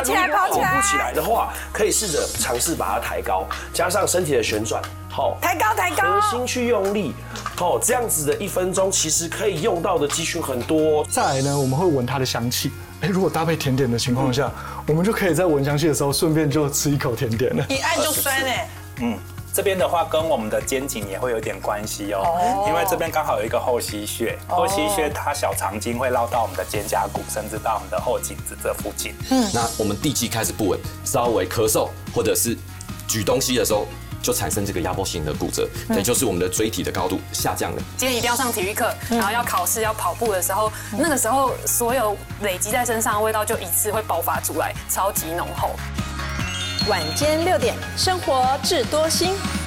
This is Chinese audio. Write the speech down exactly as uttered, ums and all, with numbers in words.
跑起来，跑起来。 跑不起来的话，可以试着尝试把它抬高，加上身体的旋转，好， 抬高，抬高， 核心去用力，好，这样子的一分钟，其实可以用到的肌群很多。 再来呢，我们会闻它的香气。哎，如果搭配甜点的情况下，我们就可以在闻香气的时候，顺便就吃一口甜点了。 一按就酸哎。 嗯。这边的话跟我们的肩颈也会有点关系哦，因为这边刚好有一个后溪穴，后溪穴它小肠经会绕到我们的肩胛骨，甚至到我们的后颈子这附近。 嗯，那我们地基开始不稳，稍微咳嗽或者是举东西的时候，就产生这个压迫性的骨折，也就是我们的椎体的高度下降了。 今天一定要上体育课，然后要考试要跑步的时候，那个时候所有累积在身上的味道就一次会爆发出来，超级浓厚。 晚间六点，生活智多星。